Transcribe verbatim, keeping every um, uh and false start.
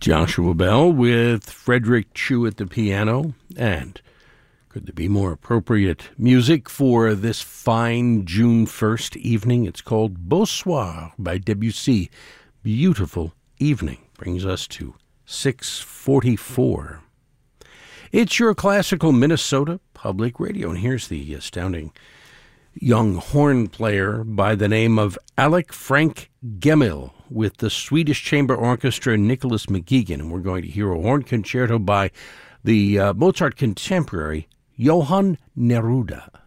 Joshua Bell with Frederick Chu at the piano. And could there be more appropriate music for this fine June first evening? It's called Beau Soir by Debussy. Beautiful evening. Brings us to six forty-four. It's your classical Minnesota Public Radio. And here's the astounding young horn player by the name of Alec Frank Gemmell with the Swedish Chamber Orchestra Nicholas McGuigan. And we're going to hear a horn concerto by the uh, Mozart contemporary Johann Neruda.